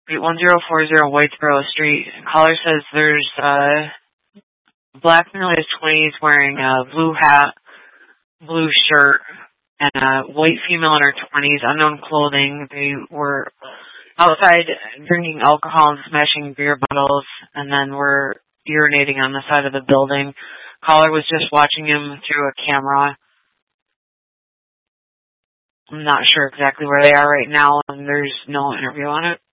1040 Whitesboro Street. Caller says there's a black male in his 20s wearing a blue hat, blue shirt, and a white female in her 20s, unknown clothing. They were outside drinking alcohol and smashing beer bottles, and then were urinating on the side of the building. Caller was just watching him through a camera. I'm not sure exactly where they are right now, and there's no interview on it.